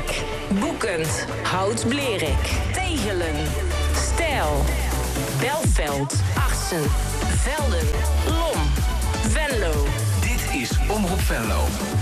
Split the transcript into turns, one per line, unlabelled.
Blerik, Boekend, Hout-Blerik, Tegelen, Stijl, Belveld, Assen, Velden, Lom, Venlo.
Dit is Omroep Venlo.